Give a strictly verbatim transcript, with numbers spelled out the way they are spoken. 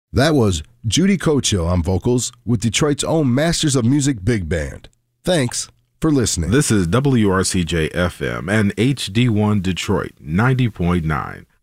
That was Judy Cochill on vocals with Detroit's own Masters of Music Big Band. Thanks for listening. This is W R C J F M and H D one Detroit ninety point nine.